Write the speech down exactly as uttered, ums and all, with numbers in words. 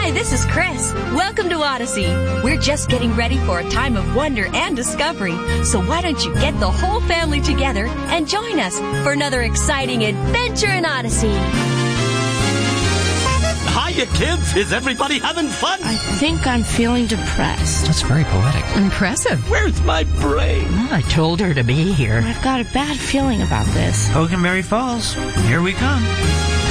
Hi, this is Chris. Welcome to Odyssey. We're just getting ready for a time of wonder and discovery. So why don't you get the whole family together and join us for another exciting adventure in Odyssey. Hiya, kids. Is everybody having fun? I think I'm feeling depressed. That's very poetic. Impressive. Where's my brain? I told her to be here. I've got a bad feeling about this. Hoganberry Falls. Here we come.